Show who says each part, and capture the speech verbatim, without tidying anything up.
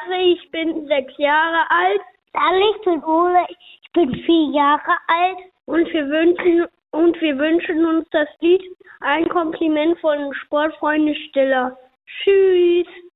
Speaker 1: Lasse, ich bin sechs Jahre alt.
Speaker 2: Hallo, ich bin Ole, ich bin vier Jahre alt.
Speaker 1: Und wir wünschen, und wir wünschen uns das Lied Ein Kompliment von Sportfreunde Stiller. Tschüss.